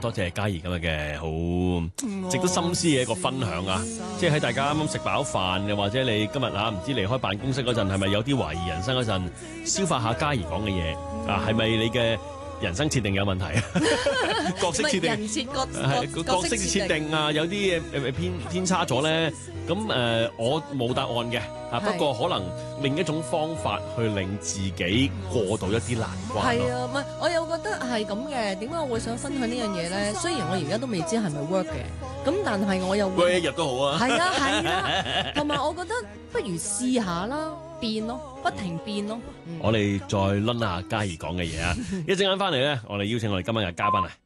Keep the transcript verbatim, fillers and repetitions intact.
多謝嘉怡今日嘅好值得深思嘅一個分享啊！即係喺大家啱啱食飽飯，又或者你今日啊唔知離開辦公室嗰陣，係咪有啲懷疑人生嗰陣，消化下嘉怡講嘅嘢啊，係咪你嘅人生設定有問題啊？角色設定人設角係角色設定啊，有啲嘢偏偏差咗咧。咁誒、呃，我冇答案嘅啊，不過可能另一種方法去令自己過到一啲難關。 係啊，唔係我又覺得係咁嘅。點解我會想分享呢樣嘢咧？雖然我而家都未知係咪 work 嘅，咁但係我又會 work 一日都好啊。 係啊係啊，同埋我覺得不如試下啦，變咯，不停變咯。嗯、 我哋再攆下嘉怡講嘅嘢啊！一陣間翻嚟咧，我哋邀請我哋今晚嘅嘉賓啊！